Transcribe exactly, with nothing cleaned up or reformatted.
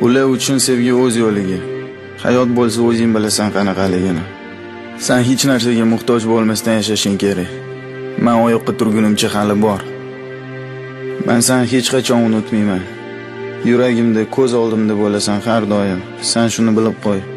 Ular uchun sevgi o'z yo'liga. Hayot bo'lsa o'zing bilasan qanaqaligini. Sen hech narsaga muhtoj bo'lmasdan yashashing kerak. Men oyoqqa turgunimcha hali bor. Men seni hech qachon unutmayman. Yuragimda, ko'z oldimda bo'lasan har doim. Sen shuni bilib qo'y.